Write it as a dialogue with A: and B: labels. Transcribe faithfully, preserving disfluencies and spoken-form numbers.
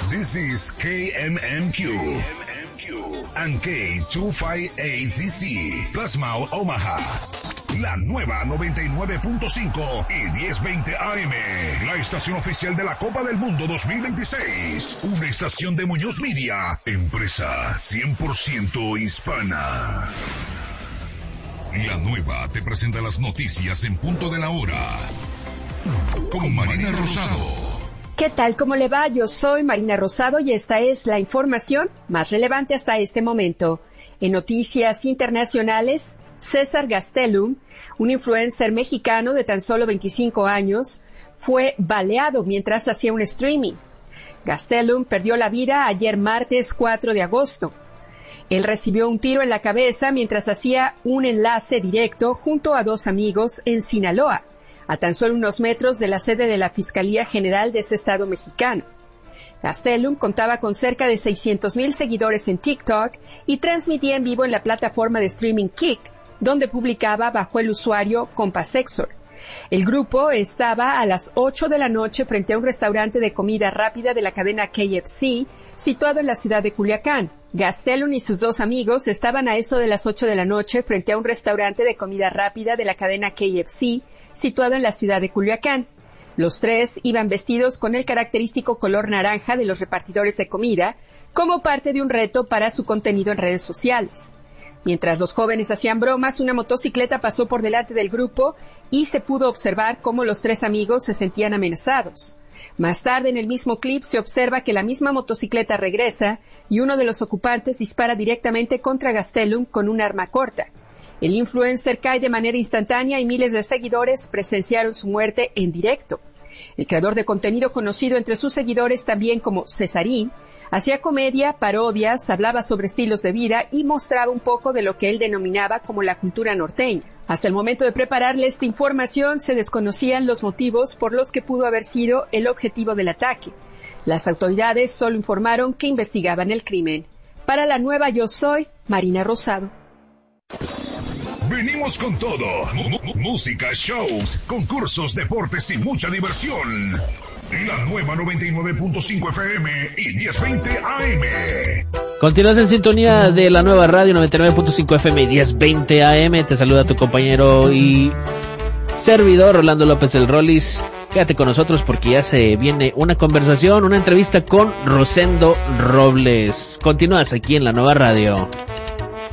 A: This is K M M Q and K two fifty-eight D C, Plasma Omaha. La nueva noventa y nueve punto cinco y diez veinte A M, la estación oficial de la Copa del Mundo dos mil veintiséis. Una estación de Muñoz Media, empresa cien por ciento hispana. La nueva te presenta las noticias en punto de la hora. Con Marina Rosado.
B: ¿Qué tal? ¿Cómo le va? Yo soy Marina Rosado y esta es la información más relevante hasta este momento. En noticias internacionales, César Gastelum, un influencer mexicano de tan solo veinticinco años, fue baleado mientras hacía un streaming. Gastelum perdió la vida ayer martes cuatro de agosto. Él recibió un tiro en la cabeza mientras hacía un enlace directo junto a dos amigos en Sinaloa, a tan solo unos metros de la sede de la Fiscalía General de ese estado mexicano. Gastelum contaba con cerca de seiscientos mil seguidores en TikTok y transmitía en vivo en la plataforma de streaming Kick, donde publicaba bajo el usuario Compasexor. El grupo estaba a las ocho de la noche frente a un restaurante de comida rápida de la cadena K F C, situado en la ciudad de Culiacán. Gastelum y sus dos amigos estaban a eso de las ocho de la noche frente a un restaurante de comida rápida de la cadena K F C, situado en la ciudad de Culiacán. Los tres iban vestidos con el característico color naranja de los repartidores de comida, como parte de un reto para su contenido en redes sociales. Mientras los jóvenes hacían bromas, una motocicleta pasó por delante del grupo y se pudo observar cómo los tres amigos se sentían amenazados. Más tarde, en el mismo clip, se observa que la misma motocicleta regresa y uno de los ocupantes dispara directamente contra Gastelum con un arma corta. El influencer cae de manera instantánea y miles de seguidores presenciaron su muerte en directo. El creador de contenido, conocido entre sus seguidores también como Cesarín, hacía comedia, parodias, hablaba sobre estilos de vida y mostraba un poco de lo que él denominaba como la cultura norteña. Hasta el momento de prepararle esta información, se desconocían los motivos por los que pudo haber sido el objetivo del ataque. Las autoridades solo informaron que investigaban el crimen. Para la nueva Yo Soy, Marina Rosado.
A: Venimos con todo. M- música, shows, concursos, deportes y mucha diversión. La nueva noventa y nueve punto cinco F M y diez veinte A M.
C: Continúas en sintonía de la nueva radio noventa y nueve punto cinco F M y diez veinte A M. Te saluda tu compañero y servidor Rolando López del Rollis. Quédate con nosotros porque ya se viene una conversación, una entrevista con Rosendo Robles. Continúas aquí en la nueva radio.